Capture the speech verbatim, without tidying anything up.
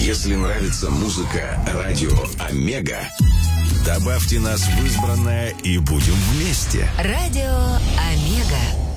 Если нравится музыка радио Омега, добавьте нас в избранное и будем вместе. Радио Омега.